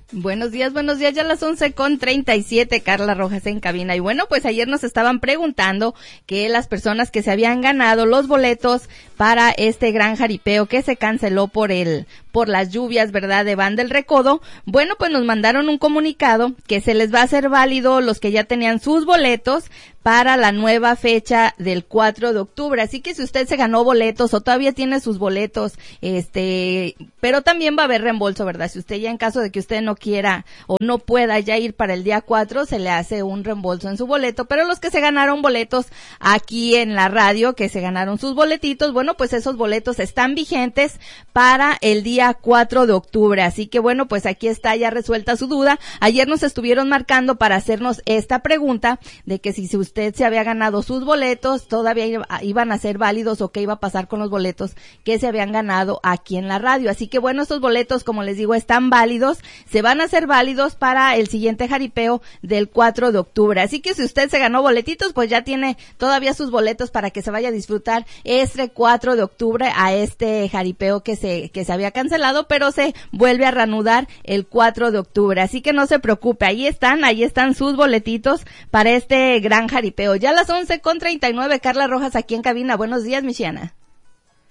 Buenos días, ya a las 11:37, Carla Rojas en cabina. Y bueno, pues ayer nos estaban preguntando que las personas que se habían ganado los boletos para este gran jaripeo que se canceló por las lluvias, ¿verdad?, de Van del Recodo. Bueno, pues nos mandaron un comunicado que se les va a hacer válido los que ya tenían sus boletos para la nueva fecha del 4 de octubre. Así que si usted se ganó boletos o todavía tiene sus boletos, pero también va a haber reembolso, ¿verdad? Si usted ya en caso de que usted no quiera o no pueda ya ir para el día 4, se le hace un reembolso en su boleto. Pero los que se ganaron boletos aquí en la radio, que se ganaron sus boletitos, bueno, pues esos boletos están vigentes para el día 4 de octubre. Así que bueno, pues aquí está ya resuelta su duda. Ayer nos estuvieron marcando para hacernos esta pregunta de que si usted se había ganado sus boletos, todavía iban a ser válidos o qué iba a pasar con los boletos que se habían ganado aquí en la radio. Así que bueno, estos boletos, como les digo, están válidos, se van a hacer válidos para el siguiente jaripeo del 4 de octubre. Así que si usted se ganó boletitos, pues ya tiene todavía sus boletos para que se vaya a disfrutar este 4 de octubre a este jaripeo que se había cancelado, pero se vuelve a reanudar el 4 de octubre. Así que no se preocupe, ahí están sus boletitos para este gran jaripeo. Ya a las 11:39, Carla Rojas aquí en cabina. Buenos días, Michiana.